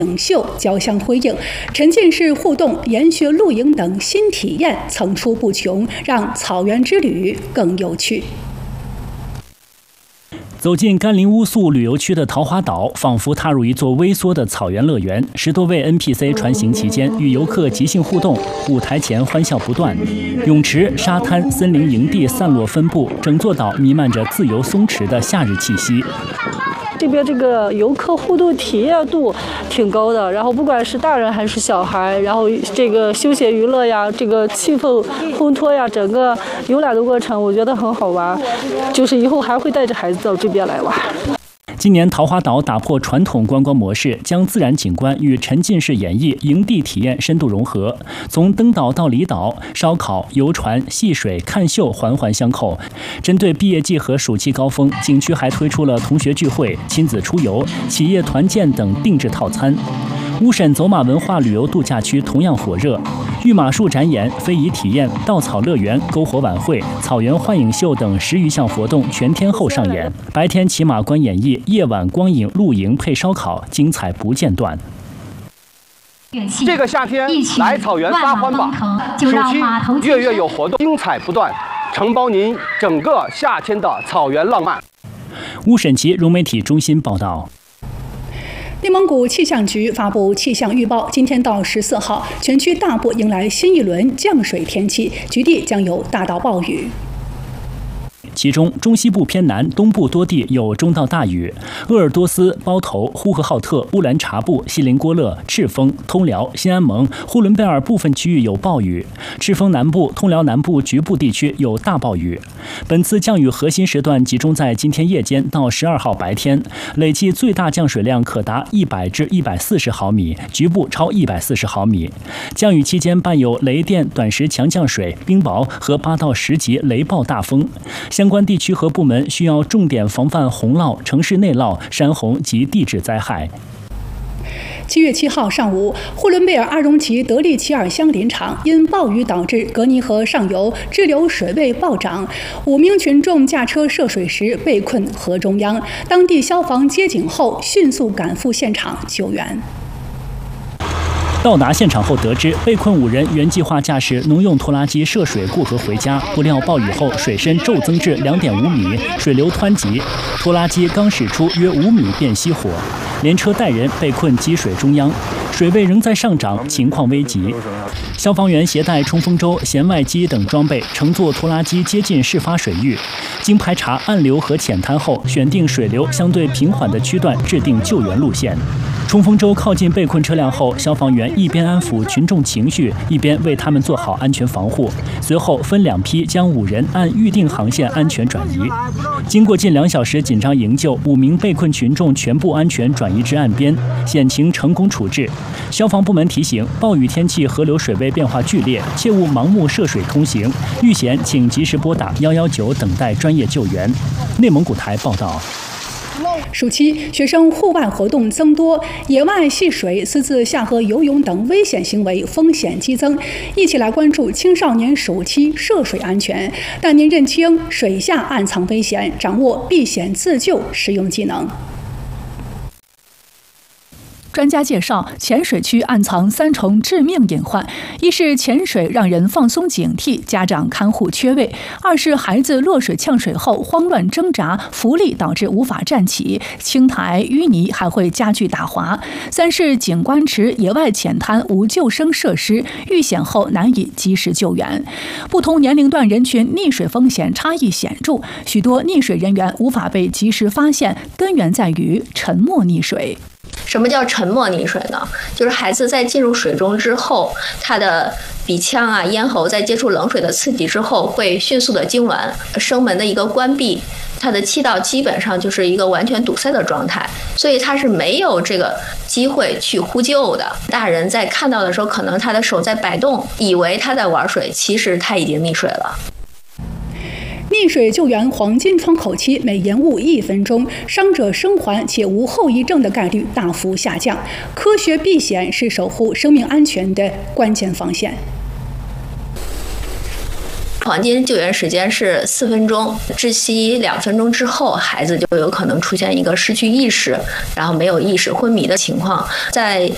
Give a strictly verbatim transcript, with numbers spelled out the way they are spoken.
领袖交相辉映，沉浸式互动、研学露营等新体验层出不穷，让草原之旅更有趣。 走进甘霖乌素旅游区的桃花岛，仿佛踏入一座微缩的草原乐园。十多位 N P C 船行期间，与游客即兴互动，舞台前欢笑不断。泳池、沙滩、森林营地散落分布，整座岛弥漫着自由松弛的夏日气息。 这边这个游客互动体验度挺高的，然后不管是大人还是小孩，然后这个休闲娱乐呀，这个气氛烘托呀，整个游览的过程我觉得很好玩，就是以后还会带着孩子到这边来玩。 今年桃花岛打破传统观光模式，将自然景观与沉浸式演绎、营地体验深度融合。从登岛到离岛，烧烤、游船、戏水、看秀环环相扣。针对毕业季和暑期高峰，景区还推出了同学聚会、亲子出游、企业团建等定制套餐。乌沈走马文化旅游度假区同样火热，御马术展演、非遗体验、稻草乐园、篝火晚会、草原幻影秀等十余项活动全天候上演。白天骑马观演绎，夜晚光影露营配烧烤，精彩不间断。 这个夏天来草原撒欢吧！暑期月月有活动，精彩不断，承包您整个夏天的草原浪漫。 乌沈旗融媒体中心报道。 内蒙古气象局发布气象预报，今天到十四号，全区大部迎来新一轮降水天气，局地将有大到暴雨。 其中，中西部偏南、东部多地有中到大雨。鄂尔多斯、包头、呼和浩特、乌兰察布、锡林郭勒、赤峰、通辽、新安盟、呼伦贝尔部分区域有暴雨。赤峰南部、通辽南部局部地区有大暴雨。本次降雨核心时段集中在今天夜间到十二号白天，累计最大降水量可达一百至一百四十毫米，局部超一百四十毫米。降雨期间伴有雷电、短时强降水、冰雹和八到十级雷暴大风。相关地区和部门需要重点防范洪涝、城市内涝、山洪及地质灾害。 七月七号上午，呼伦贝尔阿容旗德利齐尔乡林场因暴雨导致格尼河上游支流水位暴涨，五名群众驾车涉水时被困河中央，当地消防接警后迅速赶赴现场救援。 到达现场后得知，被困五人原计划驾驶农用拖拉机涉水过河回家，不料暴雨后水深骤增至两点五米，水流湍急，拖拉机刚驶出约五米便熄火，连车带人被困积水中央，水位仍在上涨，情况危急。消防员携带冲锋舟、舷外机等装备，乘坐拖拉机接近事发水域，经排查暗流和浅滩后，选定水流相对平缓的区段，制定救援路线。冲锋舟靠近被困车辆后，消防员一边安抚群众情绪，一边为他们做好安全防护。随后分两批将五人按预定航线安全转移。经过近两小时紧张营救，五名被困群众全部安全转移至岸边，险情成功处置。消防部门提醒：暴雨天气河流水位变化剧烈，切勿盲目涉水通行，遇险请及时拨打一一九等待专业救援。内蒙古台报道。 暑期学生户外活动增多，野外戏水、私自下河游泳等危险行为风险激增。一起来关注青少年暑期涉水安全，带您认清水下暗藏危险，掌握避险自救实用技能。 专家介绍，潜水区暗藏三重致命隐患：一是潜水让人放松警惕，家长看护缺位；二是孩子落水呛水后慌乱挣扎，浮力导致无法站起，青苔淤泥还会加剧打滑；三是景观池、野外浅滩无救生设施，遇险后难以及时救援。不同年龄段人群溺水风险差异显著，许多溺水人员无法被及时发现，根源在于沉默溺水。 什么叫沉默溺水呢？就是孩子在进入水中之后，他的鼻腔啊、咽喉在接触冷水的刺激之后，会迅速的痉挛，声门的一个关闭，他的气道基本上就是一个完全堵塞的状态，所以他是没有这个机会去呼救的。大人在看到的时候，可能他的手在摆动，以为他在玩水，其实他已经溺水了。 溺水救援黄金窗口期每延误一分钟，伤者生还且无后遗症的概率大幅下降。科学避险是守护生命安全的关键防线。 黄金救援时间是四分钟，窒息两分钟之后，孩子就有可能出现一个失去意识，然后没有意识、昏迷的情况。在